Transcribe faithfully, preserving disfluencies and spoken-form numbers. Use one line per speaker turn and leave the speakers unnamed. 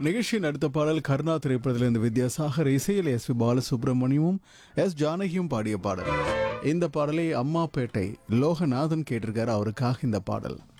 நிகழ்ச்சியின் அடுத்த பாடல் கருணா திரைப்படத்திலிருந்து வித்யாசாகர் இசையில் எஸ் பி பாலசுப்ரமணியமும் எஸ் ஜானகியும் பாடிய பாடல். இந்த பாடலை அம்மாப்பேட்டை லோகநாதன் கேட்டிருக்காரு. அவருக்காக இந்த பாடல்.